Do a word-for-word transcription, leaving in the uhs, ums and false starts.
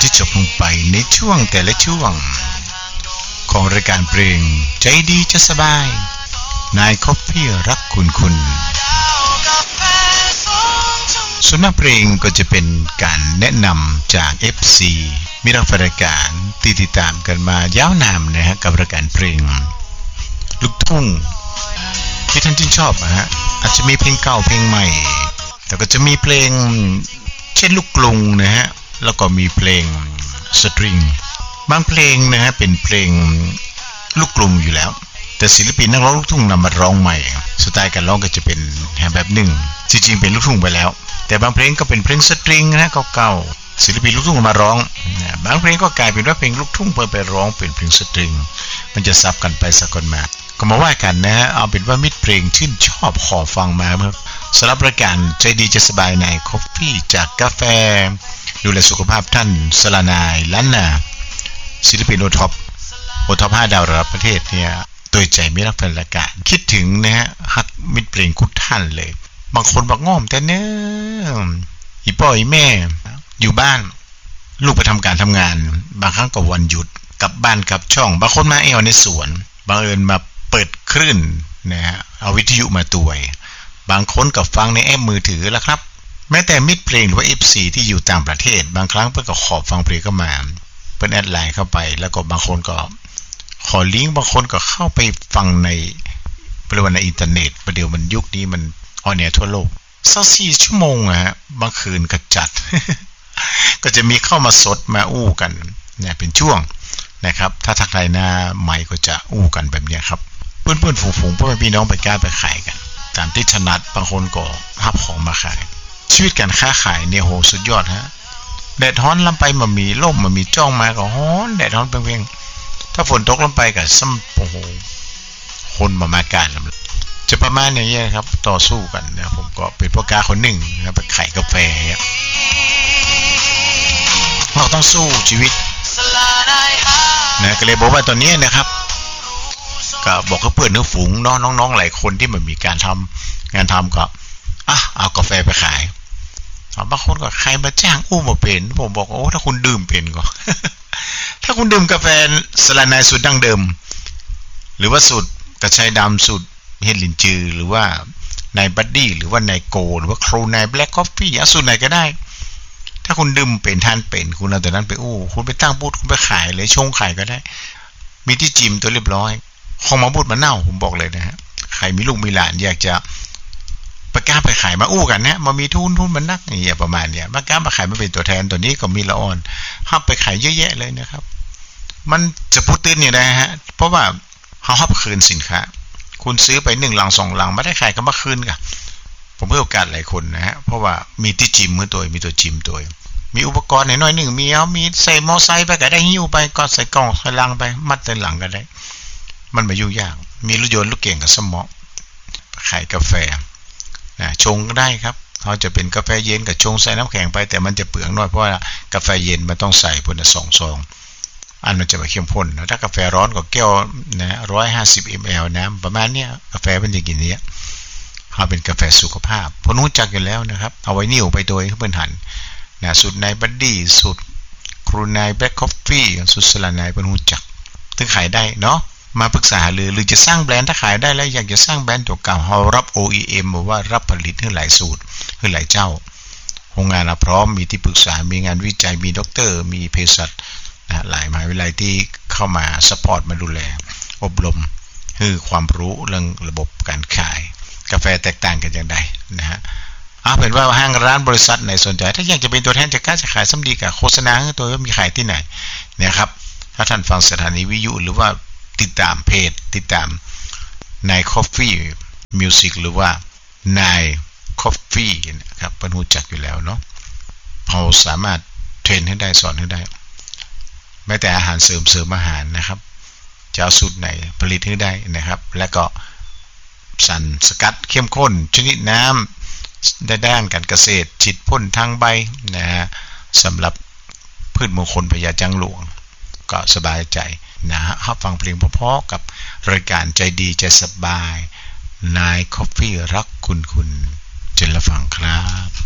ที่จบลงไปในช่วงแต่ละช่วงของรายการเพลงใจดีจะสบายนายคอฟฟี่รักคุณคุณส่วนมากเพลงก็จะเป็นการแนะนำจาก เอฟ ซี มีรายการติดติดตามกันมายาวนานนะฮะกับรายการเพลงลูกทุ่งที่ท่านชื่นชอบนะฮะอาจจะมีเพลงเก่าเพลงใหม่แต่ก็จะมีเพลงเช่นลูกกรุงนะฮะแล้วก็มีเพลงสตริงบางเพลงนะฮะเป็นเพลงลูกกรุงอยู่แล้วแต่ศิลปินนักร้องลูกทุ่งนำมาร้องใหม่สไตล์การร้องก็จะเป็นแบบหนึ่งจริงๆเป็นลูกทุ่งไปแล้วแต่บางเพลงก็เป็นเพลงสตริงนะเก่าๆศิลปินลูกทุ่งมาร้องบางเพลงก็กลายเป็นว่าเพลงลูกทุ่งเพิ่มไปร้องเป็นเพลงสตริงมันจะซับกันไปสักกันมาก็มาว่ากันนะฮะเอาเป็นว่ามิตรเพลงชื่นชอบขอฟังมาครับสำหรับรายการใจดีจะสบายในคอฟฟี่จากกาแฟดูแลสุขภาพท่านสลานายล้านนาศิลปินโอท็อปโอท็อปห้าดาวระดับประเทศเนี่ยโดยใจไม่รักแฟนรายการคิดถึงนะฮะฮักมิตรเพลงคุดท่านเลยบางคนบอกง่อมแต่เนื้ออีพ่ออีแม่อยู่บ้านลูกไปทำการทำงานบางครั้งก็วันหยุดกลับบ้านกลับช่องบางคนมาเอวในสวนบางเอิญมาเปิดคลื่นนะฮะเอาวิทยุมาตวยบางคนก็ฟังในแอปมือถือแล้วครับแม้แต่มิตรเพลงหรือว่า เอฟ ซี ที่อยู่ต่างประเทศบางครั้งเพิ่นก็ขอฟังเพลงเข้ามาเพิ่นแอดไลน์เข้าไปแล้วก็บางคนก็ขอลิงก์บางคนก็เข้าไปฟังในบริเวณในอินเทอร์เน็ตประเดี๋ยวมันยุคนี้มันออนแอร์ทั่วโลกสักสี่ชั่วโมงอะฮะบางคืนก็จัด ก็จะมีเข้ามาสดมาอู้กันเนี่ยเป็นช่วงนะครับถ้าทักทายหน้าใหม่ก็จะอู้กันแบบนี้ครับเพื่อนๆฝูงๆพ่อแม่พี่น้องไปกล้าไปขายกันตามที่ถนัดบางคนก็รับของมาขายชีวิตการค้าขายเนี่ยโหสุดยอดฮะแดดร้อนลำไปมันมีร่มมันมีจ้องมาก็ฮ้อนแดดร้อนเพียงๆถ้าฝนตกลงไปก็ซ้ำโอ้โหคนมามาการจะประมาณอย่างนี้ครับต่อสู้กันนะผมก็เป็นพ่อค้าคนหนึ่งนะไปขายกาแฟเราต้องสู้ชีวิตนะก็เลยบอกว่าตอนนี้นะครับก็บอกกับเพื่อนเนื้อฝูงน้องน้องๆหลายคนที่มันมีการทำงานทำก็อ่ะเอากาแฟไปขายบางคนก็ใครมาจ้างอู้มาเป็นผมบอกโอ้ถ้าคุณดื่มเป็นก็ ถ้าคุณดื่มกาแฟสลานายสูตรดั้งเดิมหรือว่าสูตรกระชายดำสูตรเฮดลินจือหรือว่านายบัดดี้หรือว่านายโกหรือว่าครูนายแบล็คคอฟฟี่สูตรไหนก็ได้ถ้าคุณดื่มเป็นทานเป็นคุณเอาแต่นั้นไปอู้คุณไปตั้งบูธคุณไปขายเลยชงขายก็ได้มีที่จิมตัวเรียบร้อยของมาบูธมาเน่าผมบอกเลยนะฮะใครมีลูกมีหลานอยากจะประกาศไปขายมาอู้กันนะมามีทุนทุนมันนักอย่างเงี้ยประมาณเนี้ยประกาศมาขายมาเป็นตัวแทนตัวนี้ก็มีละอ่อนห้ามไปขายเยอะแยะเลยนะครับมันจะพูดตื้นอย่างไรฮะเพราะว่าเขาห้ามคืนสินค้าคุณซื้อไปหนึ่งลังสองลังไม่ได้ขายก็มาคืนกันผมให้โอกาสหลายคนนะฮะเพราะว่ามีที่จิมมือตัวมีตัวจิมตัวมีอุปกรณ์น้อยหนึ่งมีเอามีใส่มอไซค์ไปก็ได้หิ้วไปก็ใส่กล่องใส่ลังไปมัดใส่หลังก็ได้มันไม่ยุ่งยากมีรถยนต์ลูกเก่งกับสมองขายกาแฟนะชงก็ได้ครับเขาจะเป็นกาแฟเย็นกับชงใส่น้ำแข็งไปแต่มันจะเปลืองน้อยเพราะว่ากาแฟเย็นมันต้องใส่พนสองซองอันมันจะไม่เข้มข้นถ้ากาแฟร้อนก็แก้วนะร้อยห้าสิบมลน้ำประมาณเนี้ยกาแฟเป็นอย่างนี้เขาเป็นกาแฟสุขภาพพนุ่งจักอยู่แล้วนะครับเอาไว้นิ่วไปโดยเพื่อนหันนะสูตรนายบัดดี้สูตรครูนายแบล็คคอฟฟี่สูตรสลานายพนุ่งจักถึงขายได้เนาะมาปรึกษาหรือหรือจะสร้างแบรนด์ถ้าขายได้แล้วอยากจะสร้างแบรนด์ตัวเก่าเรารับ โอ อี เอ็ม หรือว่ารับผลิตให้หลายสูตรให้หลายเจ้าโรงงานเราพร้อมมีที่ปรึกษามีงานวิจัยมีด็อกเตอร์มีเภสัชนะหลายมหาวิทยาลัยที่เข้ามาซัพพอร์ตมาดูแลอบรมให้ความรู้เรื่องระบบการขายกาแฟแตกต่างกันอย่างไรนะฮะเอาเป็นว่าห้างร้านบริษัทไหนสนใจถ้าอยากจะเป็นตัวแทนจะกล้าจะขายซ้ำดีกับโฆษณาตัวมีขายที่ไหนเนี่ยครับถ้าท่านฟังสถานีวิทยุหรือว่าติดตามเพจติดตามนาย Coffee Music หรือว่านาย Coffee นะครับเป็นรู้จักอยู่แล้วเนาะเราสามารถเทรนให้ได้สอนให้ได้แม้แต่อาหารเสริมเสริมอาหารนะครับจะเอาสูตรไหนผลิตให้ได้นะครับและก็สารสกัดเข้มข้นชนิดน้ำได้ด้านการเกษตรฉีดพ่นทางใบนะฮะสำหรับพืชมงคลพญาจังหลวงก็สบายใจนะฮะฟังเพลงเพราะๆกับรายการใจดีใจสบายนายคอฟฟี่รักคุณคุณจนละฟังครับ